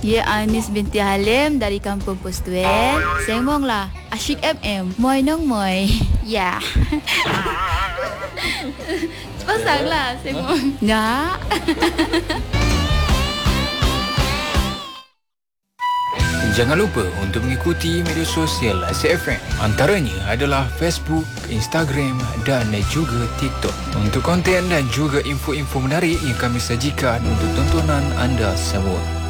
Ya Anis binti Halim dari Kampung Postuen. Sembong lah Asyik FM. Moi nong moi. Ya. Pasang lah sembong. Ya. Jangan lupa untuk mengikuti media sosial ASIK FM. Antaranya adalah Facebook, Instagram dan juga TikTok. Untuk konten dan juga info-info menarik yang kami sajikan untuk tontonan anda semua.